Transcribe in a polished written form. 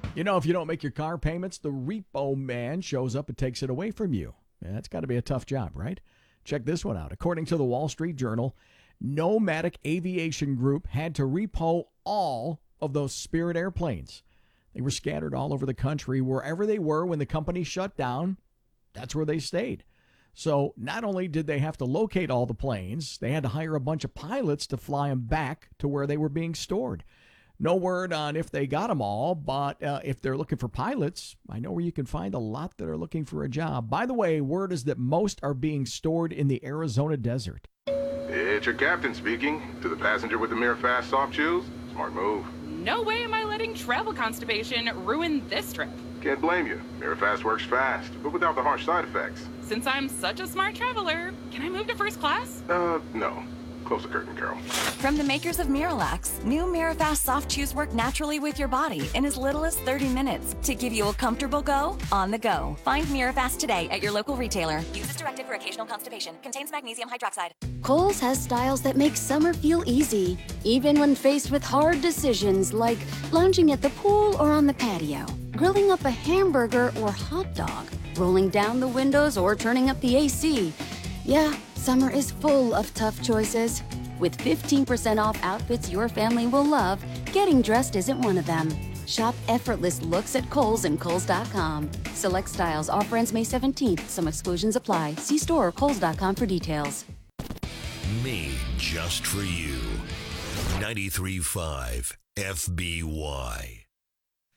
You know, if you don't make your car payments, the repo man shows up and takes it away from you. Yeah, that's got to be a tough job, right? Check this one out. According to the Wall Street Journal, Nomadic Aviation Group had to repo all of those Spirit airplanes. They were scattered all over the country. Wherever they were when the company shut down, that's where they stayed. So not only did they have to locate all the planes, they had to hire a bunch of pilots to fly them back to where they were being stored. No word on if they got them all, but if they're looking for pilots, I know where you can find a lot that are looking for a job. By the way, word is that most are being stored in the Arizona desert. It's your captain speaking. To the passenger with the Mirafast soft chews, smart move. No way am I letting travel constipation ruin this trip. Can't blame you. Mirafast works fast, but without the harsh side effects. Since I'm such a smart traveler, can I move to first class? No. Close the curtain, Carol. From the makers of Miralax, new Mirafast soft chews work naturally with your body in as little as 30 minutes to give you a comfortable go on the go. Find Mirafast today at your local retailer. Use as directed for occasional constipation. Contains magnesium hydroxide. Kohl's has styles that make summer feel easy, even when faced with hard decisions like lounging at the pool or on the patio, grilling up a hamburger or hot dog, rolling down the windows or turning up the AC. Yeah, summer is full of tough choices. With 15% off outfits your family will love, getting dressed isn't one of them. Shop effortless looks at Kohl's and Kohl's.com. Select styles. Offer ends May 17th. Some exclusions apply. See store or Kohl's.com for details. Made just for you. 93.5 FBY.